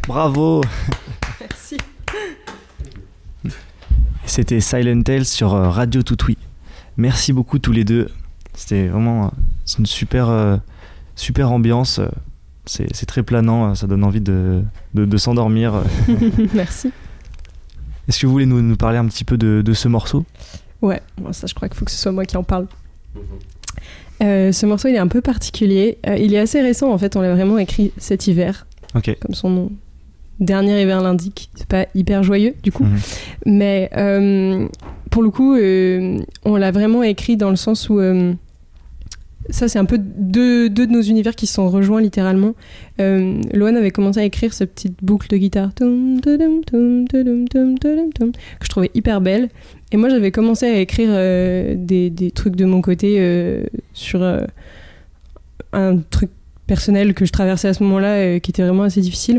Bravo. Merci. C'était Silent Tales sur Radio Toutouille. Merci beaucoup tous les deux. C'était vraiment une super ambiance. C'est très planant, ça donne envie de s'endormir. Merci. Est-ce que vous voulez nous parler un petit peu de ce morceau ? Ouais, bon, ça je crois qu'il faut que ce soit moi qui en parle. Ce morceau il est un peu particulier. Il est assez récent en fait, on l'a vraiment écrit cet hiver. Ok. Comme son nom. Dernier hiver l'indique. C'est pas hyper joyeux du coup. Mais pour le coup, on l'a vraiment écrit dans le sens où... ça c'est un peu deux de nos univers qui se sont rejoints littéralement. Loan avait commencé à écrire cette petite boucle de guitare que je trouvais hyper belle, et moi j'avais commencé à écrire des trucs de mon côté sur un truc personnel que je traversais à ce moment-là, qui était vraiment assez difficile.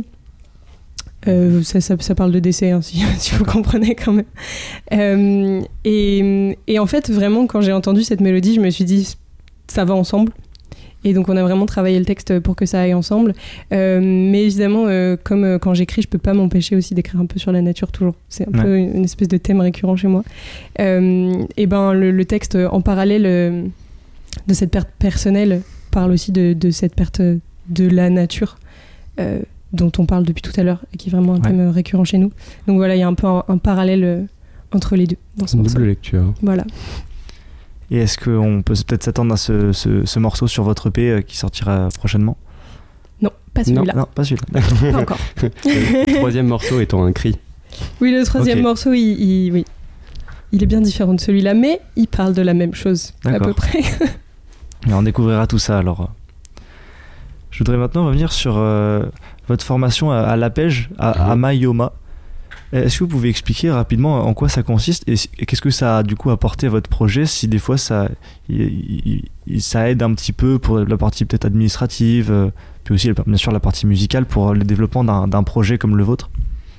Ça parle de décès, hein, si vous comprenez quand même. Et en fait vraiment quand j'ai entendu cette mélodie, je me suis dit ça va ensemble, et donc on a vraiment travaillé le texte pour que ça aille ensemble, mais évidemment comme quand j'écris je peux pas m'empêcher aussi d'écrire un peu sur la nature toujours, c'est un peu une espèce de thème récurrent chez moi, et ben le texte en parallèle de cette perte personnelle parle aussi de cette perte de la nature dont on parle depuis tout à l'heure et qui est vraiment un thème récurrent chez nous, donc voilà, il y a un peu un parallèle entre les deux dans ce morceau. Double lecture. Voilà. Et est-ce qu'on peut peut-être s'attendre à ce morceau sur votre EP qui sortira prochainement ? Non, pas celui-là. Non, pas celui-là. Pas encore. Le troisième morceau étant un cri. Oui, le troisième morceau, il est bien différent de celui-là, mais il parle de la même chose, à peu près. Et on découvrira tout ça alors. Je voudrais maintenant revenir sur votre formation à l'APEJ, à Mayoma. Est-ce que vous pouvez expliquer rapidement en quoi ça consiste et qu'est-ce que ça a du coup apporté à votre projet, si des fois ça aide un petit peu pour la partie peut-être administrative, puis aussi bien sûr la partie musicale pour le développement d'un projet comme le vôtre.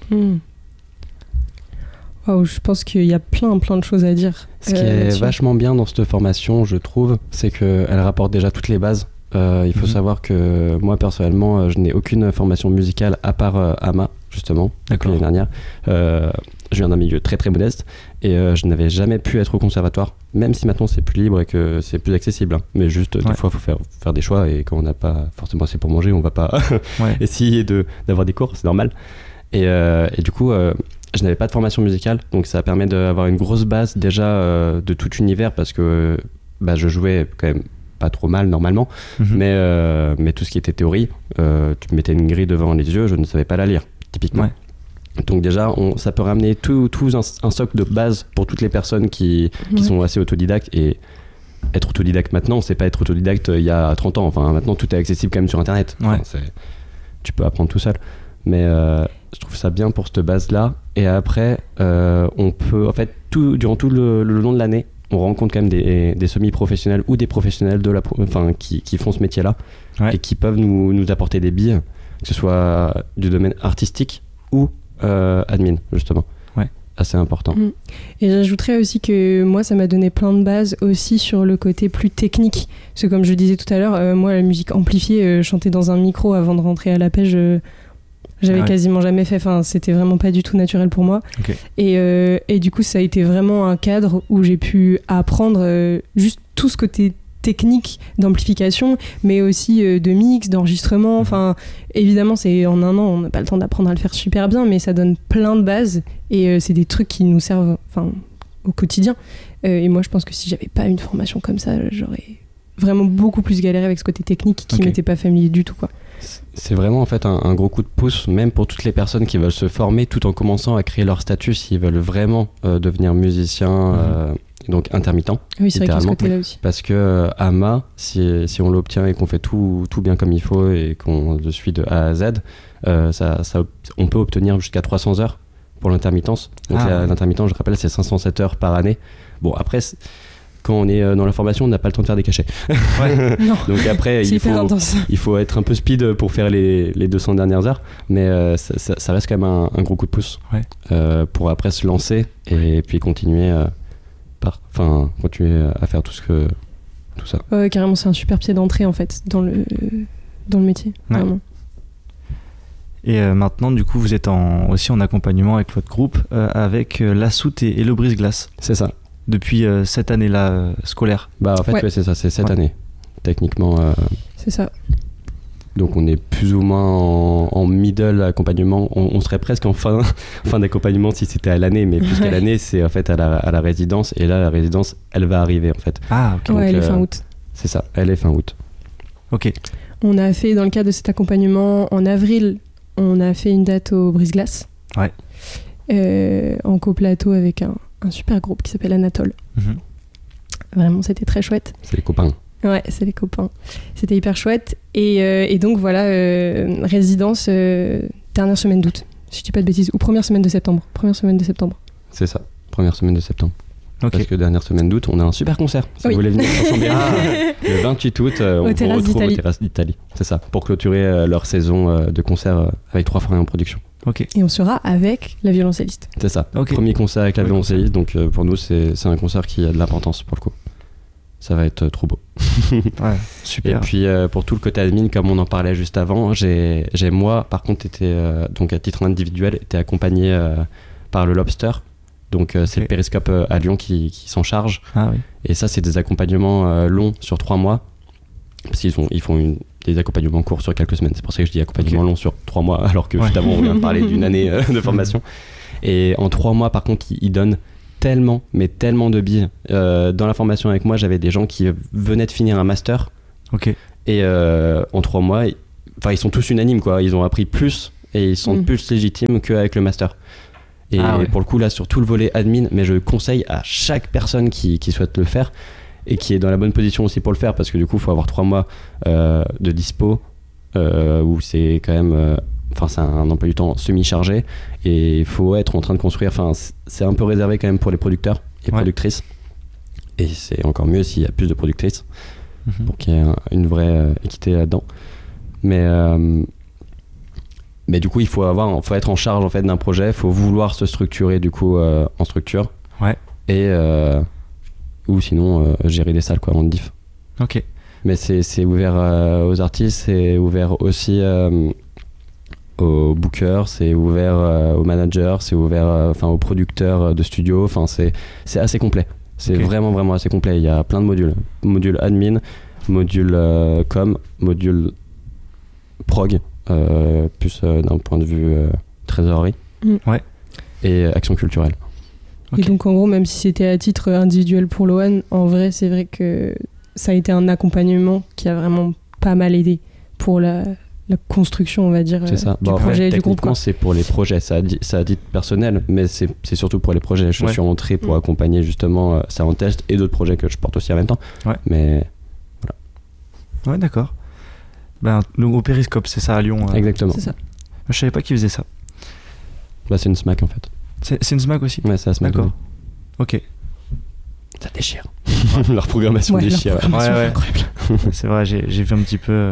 Wow, je pense qu'il y a plein de choses à dire. Ce qui est vachement bien dans cette formation, je trouve, c'est qu'elle rapporte déjà toutes les bases. Il faut savoir que moi personnellement je n'ai aucune formation musicale à part AMA justement depuis l'année dernière. Je viens d'un milieu très très modeste et je n'avais jamais pu être au conservatoire, même si maintenant c'est plus libre et que c'est plus accessible, hein. Mais juste des fois il faut faire des choix, et quand on n'a pas forcément assez pour manger, on va pas essayer d'avoir des cours, c'est normal. Et du coup je n'avais pas de formation musicale, donc ça permet d'avoir une grosse base déjà de tout univers, parce que je jouais quand même pas trop mal normalement, mais tout ce qui était théorie, tu me mettais une grille devant les yeux, je ne savais pas la lire typiquement. Donc déjà ça peut ramener tout un socle de base pour toutes les personnes qui sont assez autodidactes. Et être autodidacte maintenant, c'est pas être autodidacte il y a 30 ans, enfin maintenant tout est accessible quand même sur internet, enfin, tu peux apprendre tout seul, mais je trouve ça bien pour cette base là. Et après on peut en fait durant tout le long de l'année, on rencontre quand même des semi-professionnels ou des professionnels qui font ce métier-là, et qui peuvent nous apporter des billes, que ce soit du domaine artistique ou admin, justement. Assez important. Et j'ajouterais aussi que moi, ça m'a donné plein de bases aussi sur le côté plus technique. Parce que comme je le disais tout à l'heure, moi, la musique amplifiée, chanter dans un micro avant de rentrer à la pêche, j'avais quasiment jamais fait, enfin c'était vraiment pas du tout naturel pour moi. Et du coup ça a été vraiment un cadre où j'ai pu apprendre juste tout ce côté technique d'amplification, mais aussi de mix, d'enregistrement. Enfin évidemment c'est en un an, on n'a pas le temps d'apprendre à le faire super bien, mais ça donne plein de bases, et c'est des trucs qui nous servent au quotidien. Et moi je pense que si j'avais pas une formation comme ça, j'aurais vraiment beaucoup plus galéré avec ce côté technique qui m'était pas familier du tout, quoi. C'est vraiment en fait un gros coup de pouce, même pour toutes les personnes qui veulent se former tout en commençant à créer leur statut, s'ils veulent vraiment devenir musicien, donc intermittent. Oui, c'est vrai qu'il y a ce côté-là aussi. Parce que AMA, si on l'obtient et qu'on fait tout bien comme il faut et qu'on le suit de A à Z, on peut obtenir jusqu'à 300 heures pour l'intermittence. Donc l'intermittent, je rappelle, c'est 507 heures par année. Bon, après... Quand on est dans la formation, on n'a pas le temps de faire des cachets. Donc après, il faut être un peu speed pour faire les 200 dernières heures. Mais ça reste quand même un gros coup de pouce pour après se lancer et puis continuer à faire tout ça. Ouais, carrément, c'est un super pied d'entrée en fait dans le métier. Vraiment. Et maintenant, du coup, vous êtes aussi en accompagnement avec votre groupe, avec La Soute et le Brise-Glace. C'est ça. Depuis cette année-là scolaire. En fait, ouais, c'est ça, c'est cette année. Techniquement. C'est ça. Donc on est plus ou moins en middle accompagnement. On serait presque en fin d'accompagnement si c'était à l'année, mais plus qu'à l'année, c'est en fait à la résidence. Et là, la résidence, elle va arriver en fait. Ah, ok. Donc, elle est fin août. C'est ça, elle est fin août. Ok. On a fait, dans le cadre de cet accompagnement, en avril, on a fait une date au Brise-Glace. Ouais. En coplateau avec un super groupe qui s'appelle Anatole. Vraiment, c'était très chouette. C'est les copains. Ouais, c'est les copains. C'était hyper chouette. Et donc voilà, résidence dernière semaine d'août, si je dis pas de bêtises, ou première semaine de septembre. C'est ça, première semaine de septembre. Okay. Parce que dernière semaine d'août, on a un super concert. Si vous voulez venir ensemble, le 28 août, on vous retrouve aux Terrasses d'Italie. C'est ça, pour clôturer leur saison de concert avec 3 forêts en production. Okay. Et on sera avec la violoncelliste. C'est ça, okay. Premier concert avec la violoncelliste, donc pour nous c'est un concert qui a de l'importance pour le coup. Ça va être trop beau. Ouais, super. Et puis pour tout le côté admin, comme on en parlait juste avant, j'ai moi par contre été donc à titre individuel été accompagné par le Lobster. Donc c'est le Périscope à Lyon qui s'en charge. Ah, oui. Et ça c'est des accompagnements longs sur 3 mois. Parce qu'ils font des accompagnements courts sur quelques semaines. C'est pour ça que je dis accompagnement long sur 3 mois, alors que juste avant on vient de parler d'une année de formation. Et en 3 mois par contre ils donnent tellement de billes. Dans la formation avec moi, j'avais des gens qui venaient de finir un master. Ok. Et en 3 mois, ils sont tous unanimes, quoi. Ils ont appris plus et ils sont plus légitimes qu'avec le master. Et pour le coup, là, sur tout le volet admin, mais je conseille à chaque personne qui souhaite le faire et qui est dans la bonne position aussi pour le faire, parce que du coup, il faut avoir 3 mois de dispo où c'est quand même... c'est un emploi du temps semi-chargé et il faut être en train de construire. C'est un peu réservé quand même pour les producteurs et productrices. Et c'est encore mieux s'il y a plus de productrices pour qu'il y ait une vraie équité là-dedans. Mais du coup, il faut être en charge en fait d'un projet. Il faut vouloir se structurer du coup en structure. Ouais. Et ou sinon gérer des salles quoi en diff. Ok. Mais c'est ouvert aux artistes, c'est ouvert aussi aux bookers, c'est ouvert aux managers, c'est ouvert aux producteurs de studio. C'est assez complet. C'est vraiment assez complet. Il y a plein de modules. Module admin, module com, module prog, plus d'un point de vue trésorerie. Ouais. Et action culturelle. Et donc en gros, même si c'était à titre individuel pour Loan, en vrai, c'est vrai que ça a été un accompagnement qui a vraiment pas mal aidé pour la construction, on va dire, c'est ça. du projet du groupe. Techniquement, c'est pour les projets. Ça a dit personnel, mais c'est surtout pour les projets. Je suis entré pour accompagner justement ça en test et d'autres projets que je porte aussi en même temps. Ouais. Mais voilà. Ouais, d'accord. Au Périscope, c'est ça à Lyon. Exactement. C'est ça. Je savais pas qu'ils faisaient ça. C'est une SMAC en fait. C'est une SMAC aussi. Ouais, c'est la SMAC. D'accord. Ok. Ça déchire. Leur programmation déchire. Leur programmation incroyable. C'est vrai, j'ai vu un petit peu.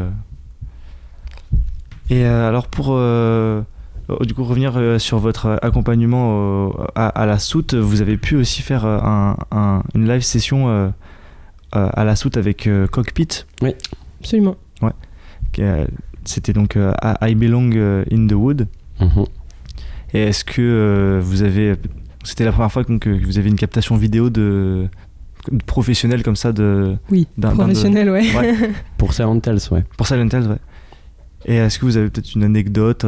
Et alors pour du coup revenir sur votre accompagnement à la Soute, vous avez pu aussi faire une live session à la Soute avec Cockpit. Oui, absolument. Ouais. C'était donc I Belong in the Wood. Et est-ce que vous avez... C'était la première fois que vous avez une captation vidéo de professionnelle comme ça Oui, professionnelle, ouais. Pour Silent Tales, ouais. Pour Silent Tales, ouais. Et est-ce que vous avez peut-être une anecdote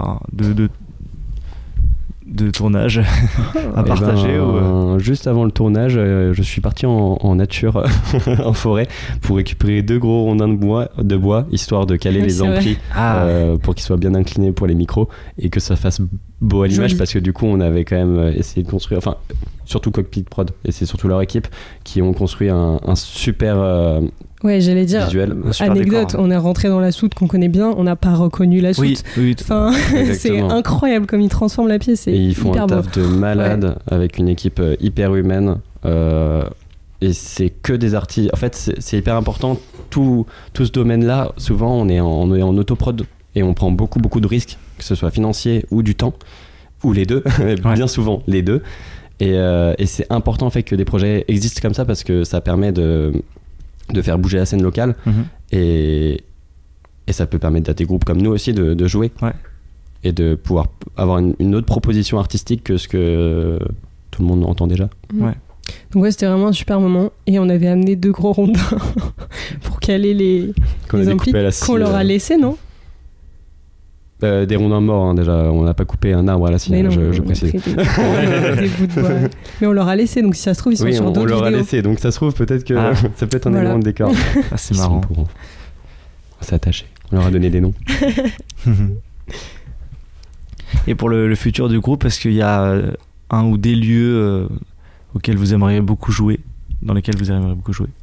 de tournage à partager Juste avant le tournage, je suis parti en nature, en forêt, pour récupérer 2 gros rondins de bois, histoire de caler les amplis pour qu'ils soient bien inclinés pour les micros et que ça fasse beau à l'image, parce que du coup on avait quand même essayé de construire, surtout Cockpit Prod, et c'est surtout leur équipe qui ont construit un super ouais, j'allais dire, visuel, anecdote, décor, on est rentré dans la Soute qu'on connaît bien, on n'a pas reconnu la Soute. Oui, c'est incroyable comme ils transforment la pièce. Et ils font un taf de malade avec une équipe hyper humaine. Et c'est que des artistes. En fait, c'est hyper important. Tout ce domaine-là, souvent, on est en autoprod et on prend beaucoup de risques, que ce soit financier ou du temps, ou les deux, bien souvent les deux. Et c'est important en fait que des projets existent comme ça, parce que ça permet de faire bouger la scène locale, et ça peut permettre à des groupes comme nous aussi de jouer. et de pouvoir avoir une autre proposition artistique que ce que tout le monde entend déjà. Ouais. Donc c'était vraiment un super moment et on avait amené 2 gros rondins pour caler les amplis qu'on leur a laissé, non? Des rondins morts, hein, déjà. On n'a pas coupé un arbre à la scie, je précise. Des bouts de bois. Mais on leur a laissé, donc si ça se trouve, ils sont sur d'autres vidéos. On leur a laissé, donc ça se trouve, peut-être que ça peut être un élément de décor. C'est marrant. On s'est attaché. On leur a donné des noms. Et pour le futur du groupe, est-ce qu'il y a un ou des lieux auxquels vous aimeriez beaucoup jouer, dans lesquels vous aimeriez beaucoup jouer?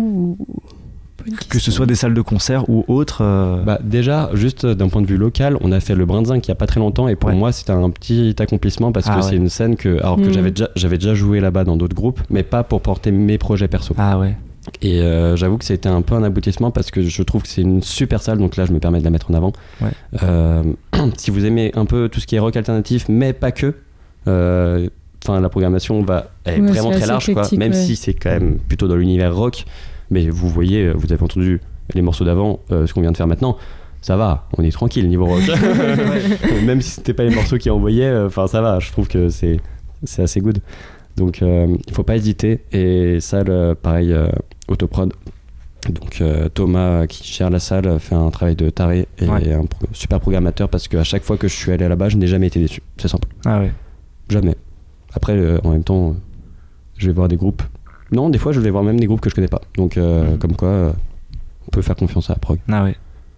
Que ce soit des salles de concert ou autres. Déjà, juste d'un point de vue local, on a fait le Brin de Zinc il n'y a pas très longtemps, et pour moi c'était un petit accomplissement parce que c'est une scène que j'avais déjà joué là-bas dans d'autres groupes, mais pas pour porter mes projets perso. Ah ouais. Et j'avoue que c'était un peu un aboutissement parce que je trouve que c'est une super salle, donc là je me permets de la mettre en avant. Si vous aimez un peu tout ce qui est rock alternatif, mais pas que, la programmation est vraiment très large, quoi, même si c'est quand même plutôt dans l'univers rock. Mais vous voyez, vous avez entendu les morceaux d'avant, ce qu'on vient de faire maintenant, ça va, on est tranquille niveau rock. Même si c'était pas les morceaux qui envoyaient, ça va, je trouve que c'est assez good. Donc il faut pas hésiter. Et salle, pareil, autoprod. Donc Thomas qui gère la salle fait un travail de taré et un super programmateur, parce qu'à chaque fois que je suis allé là-bas, je n'ai jamais été déçu. C'est simple. Ah ouais. Jamais. Après, en même temps, je vais voir des groupes. Non, des fois, je vais voir même des groupes que je connais pas. Donc, comme quoi, on peut faire confiance à la prog. Ah ouais.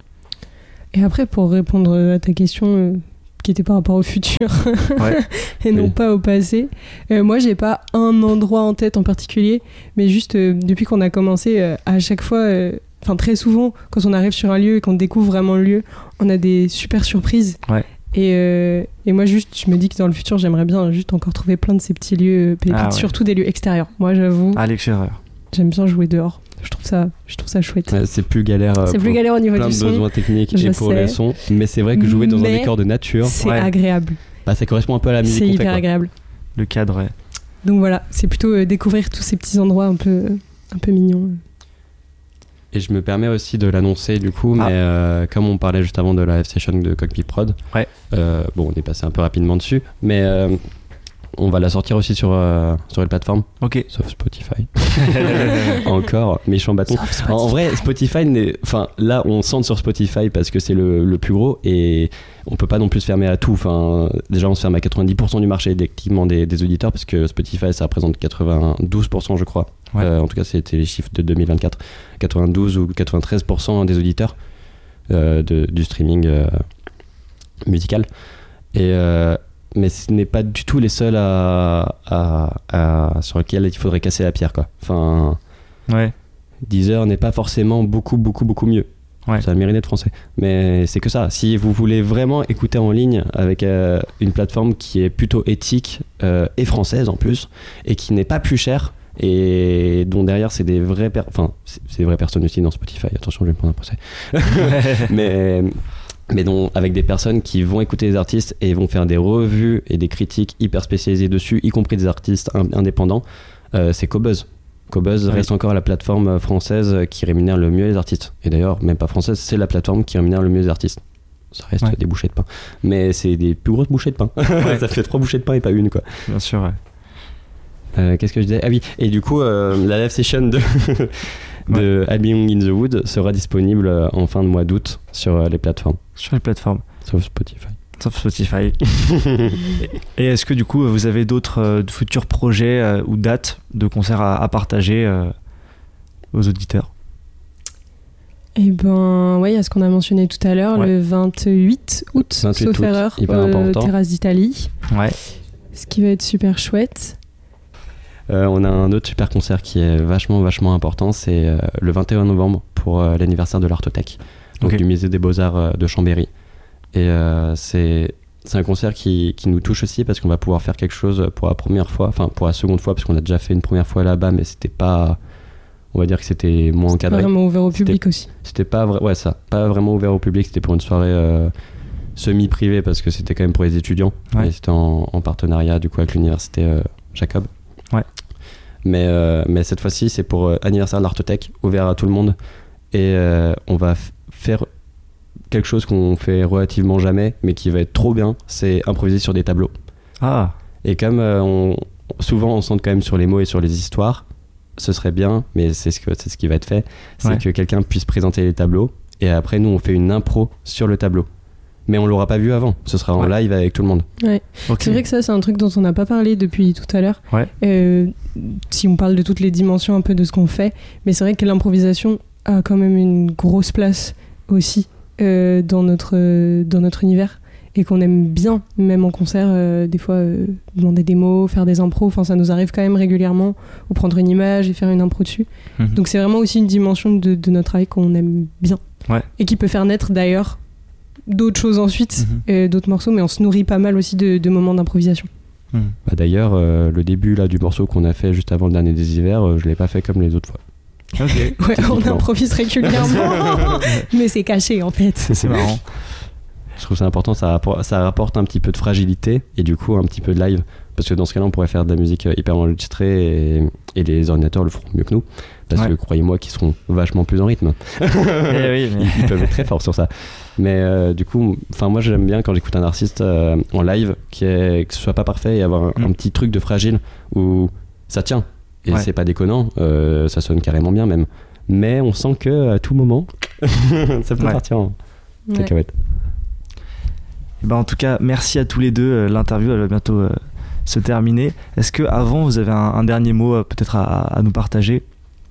Et après, pour répondre à ta question qui était par rapport au futur et non pas au passé, moi, j'ai pas un endroit en tête en particulier, mais juste depuis qu'on a commencé, à chaque fois, très souvent, quand on arrive sur un lieu et qu'on découvre vraiment le lieu, on a des super surprises. Ouais. Et moi, juste, je me dis que dans le futur, j'aimerais bien juste encore trouver plein de ces petits lieux pépites, surtout des lieux extérieurs. Moi, j'avoue. À l'extérieur. J'aime bien jouer dehors. Je trouve ça chouette. C'est plus galère. C'est plus galère au niveau du son. Plein de besoins techniques et pour les sons. Mais c'est vrai que jouer dans un décor de nature, c'est agréable. Ça correspond un peu à la musique qu'on fait. C'est hyper agréable. Le cadre, ouais. Donc voilà, c'est plutôt découvrir tous ces petits endroits un peu mignons. Et je me permets aussi de l'annoncer du coup, mais comme on parlait juste avant de la F-Session de Cockpit Prod, on est passé un peu rapidement dessus, mais on va la sortir aussi sur les plateformes, sauf Spotify. Encore, méchant bâton. En vrai, Spotify, là on centre sur Spotify parce que c'est le plus gros et on peut pas non plus se fermer à tout. Déjà on se ferme à 90% du marché d'activement des auditeurs, parce que Spotify ça représente 92% je crois. En tout cas c'était les chiffres de 2024, 92 ou 93% des auditeurs du streaming musical. Mais ce n'est pas du tout les seuls sur lesquels il faudrait casser la pierre, quoi. Deezer n'est pas forcément beaucoup mieux. Ça a le mérite d'être français, mais c'est que ça. Si vous voulez vraiment écouter en ligne avec une plateforme qui est plutôt éthique et française en plus, et qui n'est pas plus chère, et dont derrière c'est des vraies c'est des vraies personnes aussi dans Spotify, attention, je vais me prendre un procès. mais donc avec des personnes qui vont écouter les artistes et vont faire des revues et des critiques hyper spécialisées dessus, y compris des artistes indépendants, c'est Qobuz. Qobuz reste encore la plateforme française qui rémunère le mieux les artistes. Et d'ailleurs, même pas française, c'est la plateforme qui rémunère le mieux les artistes. Ça reste des bouchées de pain. Mais c'est des plus grosses bouchées de pain. Ça fait 3 bouchées de pain et pas une, quoi. Bien sûr, ouais. Qu'est-ce que je disais ? Ah oui, et du coup, la live session de I'll Be Young in the Wood sera disponible en fin de mois d'août sur les plateformes. Sur les plateformes. Sauf Spotify. Et est-ce que du coup, vous avez d'autres futurs projets ou dates de concerts à partager aux auditeurs ? Eh ben, il y a ce qu'on a mentionné tout à l'heure, le 28 août, sauf erreur, Terrasse d'Italie. Ouais. Ce qui va être super chouette. On a un autre super concert qui est vachement important, c'est le 21 novembre pour l'anniversaire de l'Artothèque, donc du musée des Beaux-Arts de Chambéry. Et c'est un concert qui nous touche aussi parce qu'on va pouvoir faire quelque chose pour la première fois, pour la seconde fois, parce qu'on a déjà fait une première fois là-bas, mais c'était pas, on va dire que c'était moins encadré. Pas vraiment ouvert au public aussi. C'était pas pas vraiment ouvert au public, c'était pour une soirée semi-privée parce que c'était quand même pour les étudiants. Et c'était en partenariat du coup avec l'université Jacob. Ouais. Mais cette fois-ci, c'est pour anniversaire de l'Artothèque, ouvert à tout le monde. Et on va faire quelque chose qu'on fait relativement jamais, mais qui va être trop bien, c'est improviser sur des tableaux. Ah. Et comme souvent on centre quand même sur les mots et sur les histoires, ce serait bien, mais c'est ce qui va être fait, c'est que quelqu'un puisse présenter les tableaux, et après nous on fait une impro sur le tableau. Mais on l'aura pas vu avant, ce sera en live avec tout le monde. Ouais. Okay. C'est vrai que ça c'est un truc dont on n'a pas parlé depuis tout à l'heure. Si on parle de toutes les dimensions un peu de ce qu'on fait, mais c'est vrai que l'improvisation a quand même une grosse place aussi dans notre univers, et qu'on aime bien, même en concert, des fois demander des mots, faire des impros, enfin ça nous arrive quand même régulièrement, ou prendre une image et faire une impro dessus. Donc c'est vraiment aussi une dimension de notre travail qu'on aime bien, et qui peut faire naître d'ailleurs d'autres choses ensuite, d'autres morceaux, mais on se nourrit pas mal aussi de moments d'improvisation. Bah d'ailleurs, le début là, du morceau qu'on a fait juste avant le dernier des hivers, je l'ai pas fait comme les autres fois. Okay. On improvise régulièrement, mais c'est caché en fait. C'est marrant. Je trouve ça important, ça rapporte un petit peu de fragilité et du coup un petit peu de live, parce que dans ce cas-là on pourrait faire de la musique hyper enregistrée et les ordinateurs le feront mieux que nous, parce que croyez-moi qu'ils seront vachement plus en rythme. Ils peuvent être très forts sur ça. Mais du coup, moi j'aime bien quand j'écoute un artiste en live que ce soit pas parfait et avoir un petit truc de fragile où ça tient. Et c'est pas déconnant, ça sonne carrément bien même. Mais on sent que à tout moment, ça peut partir en cacahuète. En tout cas, merci à tous les deux. L'interview elle va bientôt se terminer. Est-ce que avant vous avez un dernier mot peut-être à nous partager?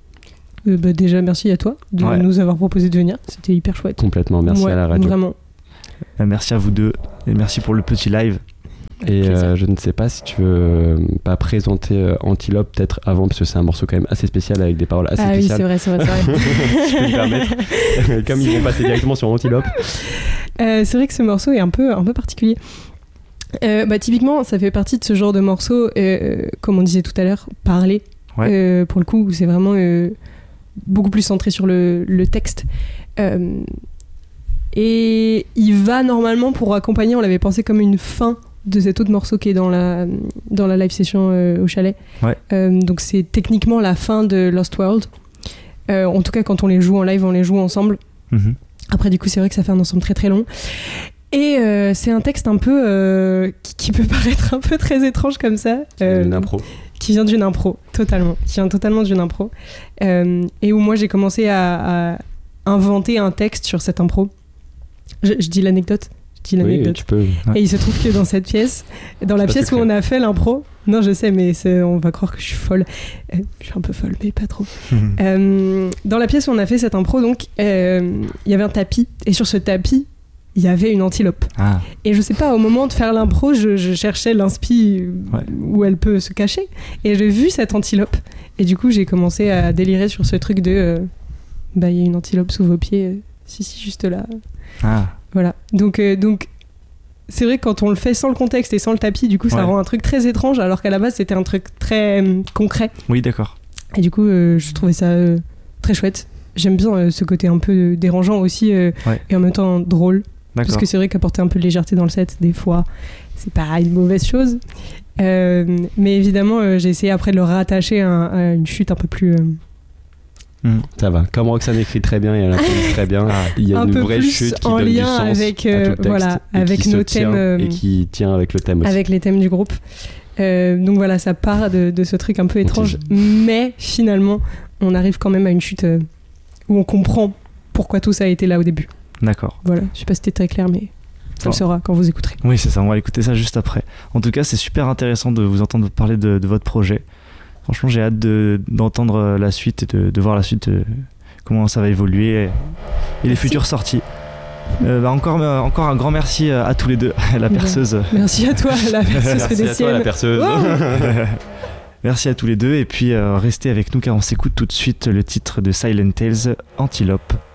Déjà merci à toi de nous avoir proposé de venir, c'était hyper chouette. Complètement, merci à la radio. Vraiment. Merci à vous deux et merci pour le petit live. Et je ne sais pas si tu veux pas présenter Antilope peut-être avant, parce que c'est un morceau quand même assez spécial avec des paroles assez spéciales. Ah oui, c'est vrai. Je peux me permettre. Comme ils vont passer directement sur Antilope. C'est vrai que ce morceau est un peu particulier. Typiquement, ça fait partie de ce genre de morceau, comme on disait tout à l'heure, parler. Pour le coup, c'est vraiment beaucoup plus centré sur le texte. Et il va normalement pour accompagner, on l'avait pensé comme une fin de cet autre morceau qui est dans la live session au chalet. Donc c'est techniquement la fin de Lost World. En tout cas, quand on les joue en live, on les joue ensemble. Après, du coup, c'est vrai que ça fait un ensemble très très long. Et c'est un texte un peu qui peut paraître un peu très étrange comme ça. Une impro. Qui vient d'une impro, totalement. Qui vient totalement d'une impro. Et où moi, j'ai commencé à inventer un texte sur cette impro. Je dis l'anecdote. Oui, tu peux. Et il se trouve que dans cette pièce, dans la pièce où on a fait l'impro, non je sais mais on va croire que je suis folle, je suis un peu folle mais pas trop. Dans la pièce où on a fait cette impro, donc il y avait un tapis, et sur ce tapis il y avait une antilope. Et je sais pas, au moment de faire l'impro, je cherchais l'inspi où elle peut se cacher, et j'ai vu cette antilope, et du coup j'ai commencé à délirer sur ce truc de il y a une antilope sous vos pieds, si juste là. Voilà, donc c'est vrai que quand on le fait sans le contexte et sans le tapis, du coup ça rend un truc très étrange, alors qu'à la base c'était un truc très concret. Oui, d'accord. Et du coup je trouvais ça très chouette. J'aime bien ce côté un peu dérangeant aussi, et en même temps drôle. Parce que c'est vrai qu'apporter un peu de légèreté dans le set, des fois c'est pas une mauvaise chose. Mais évidemment j'ai essayé après de le rattacher à une chute un peu plus... Ça va, comme Roxane écrit très bien et elle improvise très bien, il y a une vraie chute qui donne du sens avec, à tout le texte, avec nos thèmes, et qui tient avec le thème aussi. Avec les thèmes du groupe. Donc voilà, ça part de ce truc un peu étrange, mais finalement on arrive quand même à une chute où on comprend pourquoi tout ça a été là au début. D'accord. Voilà, je sais pas si c'était très clair, mais ça le sera quand vous écouterez. Oui, c'est ça, on va écouter ça juste après. En tout cas, c'est super intéressant de vous entendre parler de votre projet. Franchement, j'ai hâte d'entendre la suite et de voir la suite, comment ça va évoluer et les futures sorties. Encore un grand merci à tous les deux, la perceuse. Merci à toi, la perceuse. Merci à toi, la perceuse. Merci à tous les deux, et puis restez avec nous car on s'écoute tout de suite le titre de Silent Tales, Antilope.